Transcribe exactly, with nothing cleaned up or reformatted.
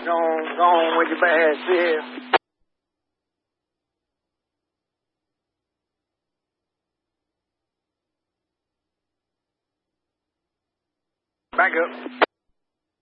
Go on, go on with your bad self. Back up.